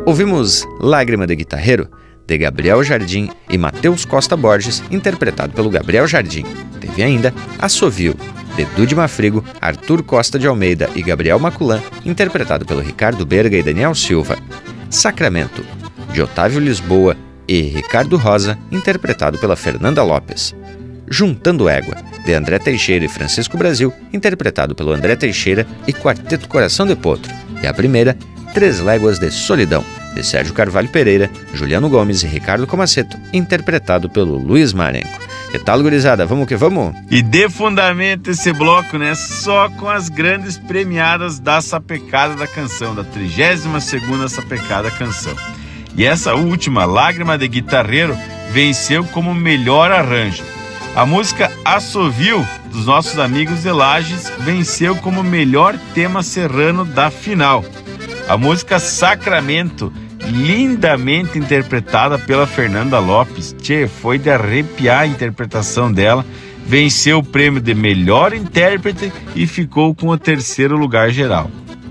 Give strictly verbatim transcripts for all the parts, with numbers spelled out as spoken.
Ouvimos Lágrima de Guitarreiro, de Gabriel Jardim e Matheus Costa Borges, interpretado pelo Gabriel Jardim. Teve ainda Assovio, de Dude Mafrigo, Arthur Costa de Almeida e Gabriel Maculan, interpretado pelo Ricardo Berga e Daniel Silva. Sacramento, de Otávio Lisboa e Ricardo Rosa, interpretado pela Fernanda Lopes. Juntando Égua, de André Teixeira e Francisco Brasil, interpretado pelo André Teixeira e Quarteto Coração de Potro. E a primeira, Três Léguas de Solidão, de Sérgio Carvalho Pereira, Juliano Gomes e Ricardo Comaceto, interpretado pelo Luiz Marenco. Que tal, gurizada? Vamos que vamos? E dê fundamento esse bloco, né? Só com as grandes premiadas da Sapecada da Canção, da trigésima segunda Sapecada Canção. E essa última, Lágrima de Guitarreiro, venceu como melhor arranjo. A música Assovio, dos nossos amigos de Lages, venceu como melhor tema serrano da final. A música Sacramento, lindamente interpretada pela Fernanda Lopes, tchê, foi de arrepiar a interpretação dela, venceu o prêmio de melhor intérprete e ficou com o terceiro lugar geral.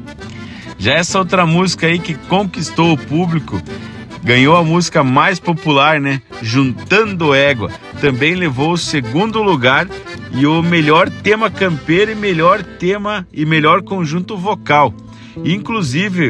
Já essa outra música aí que conquistou o público, ganhou a música mais popular, né? Juntando Égua, também levou o segundo lugar e o melhor tema campeiro e melhor tema e melhor conjunto vocal. Inclusive,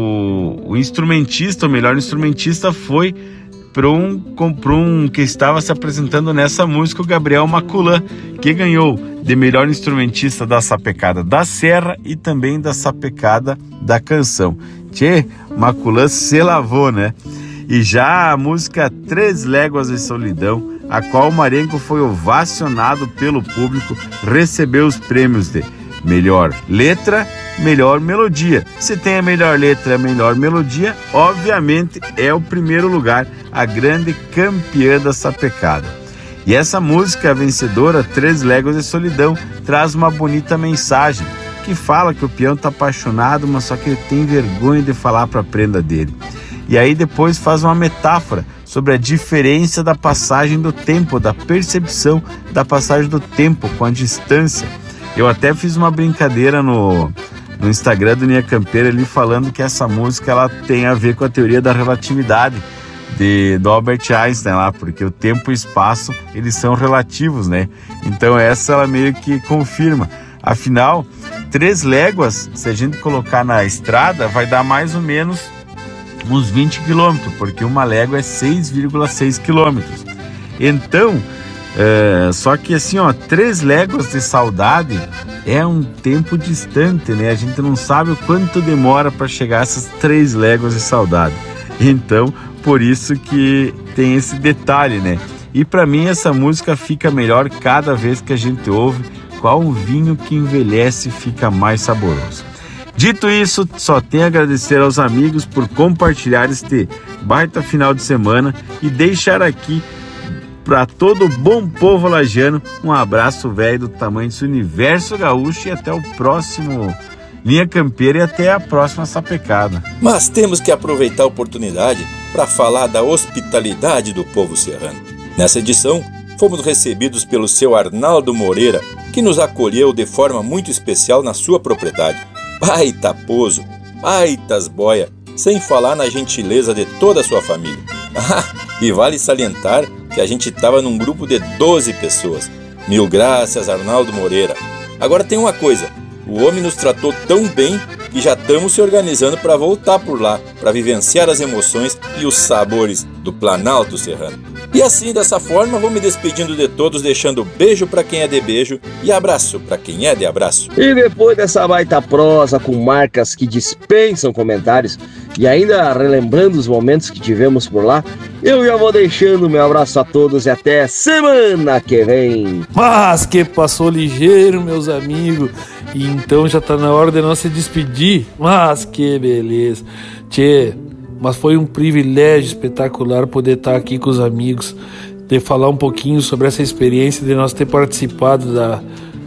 o, o instrumentista, o melhor instrumentista foi para um, um que estava se apresentando nessa música, o Gabriel Maculan, que ganhou de melhor instrumentista da Sapecada da Serra e também da Sapecada da Canção. Tchê, Maculan se lavou, né? E já a música Três Léguas de Solidão, a qual o Marenco foi ovacionado pelo público, recebeu os prêmios de melhor letra, melhor melodia. Se tem a melhor letra e a melhor melodia, obviamente é o primeiro lugar, a grande campeã da Sapecada. E essa música vencedora, Três Léguas de Solidão, traz uma bonita mensagem, que fala que o peão está apaixonado, mas só que ele tem vergonha de falar para a prenda dele. E aí depois faz uma metáfora sobre a diferença da passagem do tempo, da percepção da passagem do tempo com a distância. Eu até fiz uma brincadeira no, no Instagram do Linha Campeira ali falando que essa música ela tem a ver com a teoria da relatividade de, do Albert Einstein lá, porque o tempo e o espaço eles são relativos, né? Então essa ela meio que confirma. Afinal, três léguas, se a gente colocar na estrada, vai dar mais ou menos uns vinte quilômetros, porque uma légua é seis vírgula seis quilômetros. Então, é, só que assim, ó, três léguas de saudade é um tempo distante, né? A gente não sabe o quanto demora para chegar a essas três léguas de saudade. Então, por isso que tem esse detalhe, né? E para mim essa música fica melhor cada vez que a gente ouve. Qual um vinho que envelhece fica mais saboroso. Dito isso, só tenho a agradecer aos amigos por compartilhar este baita final de semana e deixar aqui para todo o bom povo lagiano um abraço velho do tamanho desse universo gaúcho e até o próximo Linha Campeira e até a próxima Sapecada. Mas temos que aproveitar a oportunidade para falar da hospitalidade do povo serrano. Nessa edição, fomos recebidos pelo seu Arnaldo Moreira, que nos acolheu de forma muito especial na sua propriedade. Baita pozo, baitas boia, sem falar na gentileza de toda a sua família. Ah, e vale salientar que a gente estava num grupo de doze pessoas. Mil graças, Arnaldo Moreira. Agora tem uma coisa, o homem nos tratou tão bem que já estamos se organizando para voltar por lá, para vivenciar as emoções e os sabores do Planalto Serrano. E assim, dessa forma, vou me despedindo de todos, deixando beijo para quem é de beijo e abraço para quem é de abraço. E depois dessa baita prosa com marcas que dispensam comentários e ainda relembrando os momentos que tivemos por lá, eu já vou deixando meu abraço a todos e até semana que vem. Mas que passou ligeiro, meus amigos, e então já tá na hora de nós se despedir. Mas que beleza. Tchê, mas foi um privilégio espetacular poder estar aqui com os amigos, de falar um pouquinho sobre essa experiência de nós ter participado da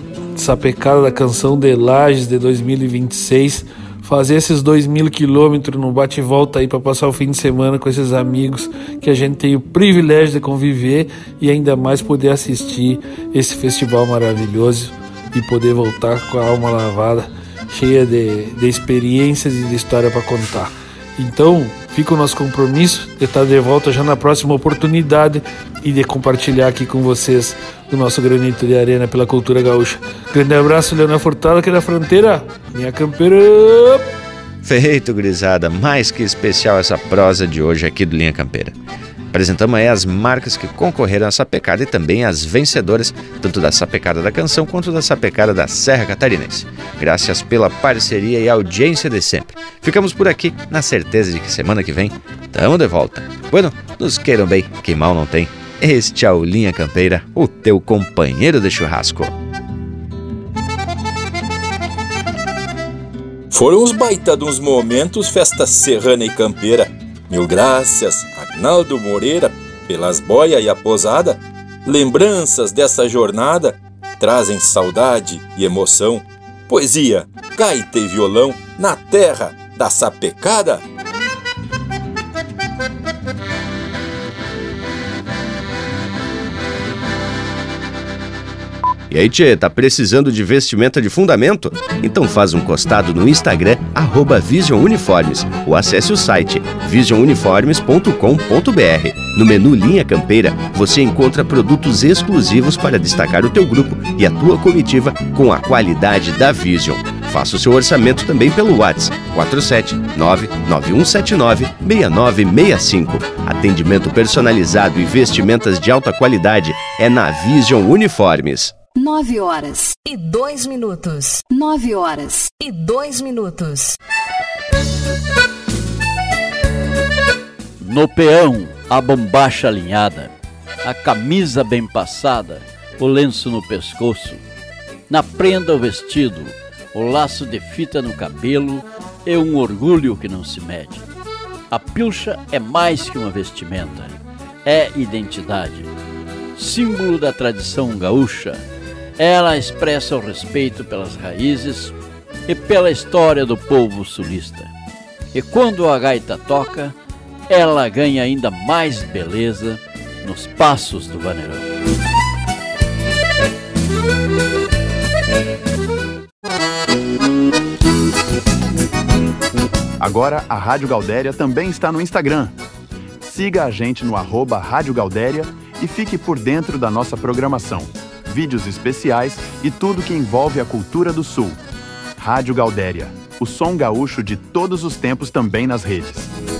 Sapecada da Canção de Lages de dois mil e vinte e seis, fazer esses dois mil quilômetros no bate e volta aí para passar o fim de semana com esses amigos que a gente tem o privilégio de conviver e ainda mais poder assistir esse festival maravilhoso e poder voltar com a alma lavada, cheia de, de experiências e de história para contar. Então, fica o nosso compromisso de estar de volta já na próxima oportunidade e de compartilhar aqui com vocês o nosso granito de arena pela cultura gaúcha. Grande abraço, Leonel Furtado, aqui da fronteira. Linha Campeira. Feito, gurizada. Mais que especial essa prosa de hoje aqui do Linha Campeira. Apresentamos aí as marcas que concorreram à sapecada e também as vencedoras, tanto da sapecada da canção quanto da sapecada da Serra Catarinense. Graças pela parceria e audiência de sempre. Ficamos por aqui, na certeza de que semana que vem tamo de volta. Bueno, nos queiram bem, que mal não tem. Este é o Linha Campeira, o teu companheiro de churrasco. Foram uns baita de uns momentos, festa serrana e campeira. Mil graças, Arnaldo Moreira, pelas boia e a posada. Lembranças dessa jornada trazem saudade e emoção. Poesia, gaita e violão na terra da sapecada. E aí, tchê, tá precisando de vestimenta de fundamento? Então faz um costado no Instagram, arroba Vision Uniformes, ou acesse o site vision uniformes ponto com ponto b r. No menu Linha Campeira, você encontra produtos exclusivos para destacar o teu grupo e a tua comitiva com a qualidade da Vision. Faça o seu orçamento também pelo WhatsApp quatro sete nove nove um sete nove seis nove seis cinco. Atendimento personalizado e vestimentas de alta qualidade é na Vision Uniformes. Nove horas e dois minutos. Nove horas e dois minutos. No peão, a bombacha alinhada, a camisa bem passada, o lenço no pescoço, na prenda o vestido, o laço de fita no cabelo é um orgulho que não se mede. A pilcha é mais que uma vestimenta, é identidade, símbolo da tradição gaúcha. Ela expressa o respeito pelas raízes e pela história do povo sulista. E quando a gaita toca, ela ganha ainda mais beleza nos passos do vaneirão. Agora a Rádio Gaudéria também está no Instagram. Siga a gente no arroba Rádio Gaudéria e fique por dentro da nossa programação, vídeos especiais e tudo que envolve a cultura do Sul. Rádio Gaudéria, o som gaúcho de todos os tempos também nas redes.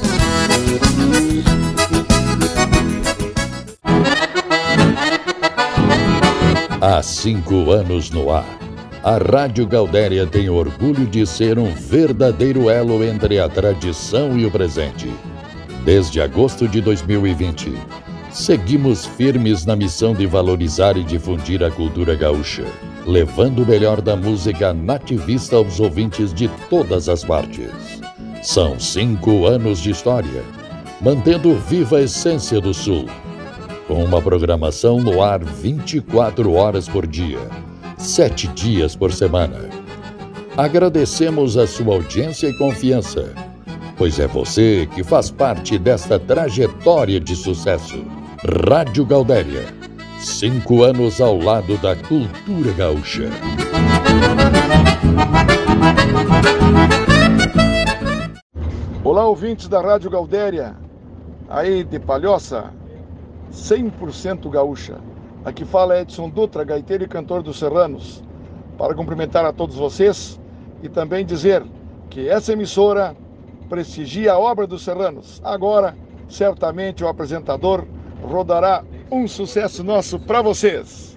Há cinco anos no ar, a Rádio Gaudéria tem orgulho de ser um verdadeiro elo entre a tradição e o presente. Desde agosto de dois mil e vinte, seguimos firmes na missão de valorizar e difundir a cultura gaúcha, levando o melhor da música nativista aos ouvintes de todas as partes. São cinco anos de história, mantendo viva a essência do Sul, com uma programação no ar vinte e quatro horas por dia, sete dias por semana. Agradecemos a sua audiência e confiança, pois é você que faz parte desta trajetória de sucesso. Rádio Gaudéria, cinco anos ao lado da cultura gaúcha. Olá, ouvintes da Rádio Gaudéria, aí de Palhoça, cem por cento gaúcha. Aqui fala Edson Dutra, gaiteiro e cantor dos Serranos, para cumprimentar a todos vocês e também dizer que essa emissora prestigia a obra dos Serranos. Agora, certamente o apresentador rodará um sucesso nosso para vocês.